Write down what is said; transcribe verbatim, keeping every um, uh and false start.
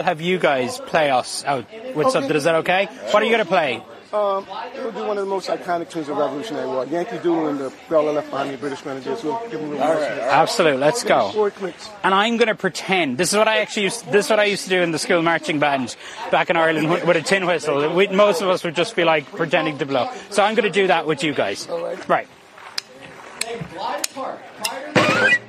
have you guys play us out with okay. something. Is that okay? What are you going to play? Um, we'll do one of the most iconic tunes of Revolutionary War. Yankee Doodle and the Bell Left Behind the British Grenadiers. We'll give them a little more. Absolutely, let's go. And I'm going to pretend. This is what I actually used. This is what I used to do in the school marching band back in Ireland with a tin whistle. We, most of us would just be like pretending to blow. So I'm going to do that with you guys. Right.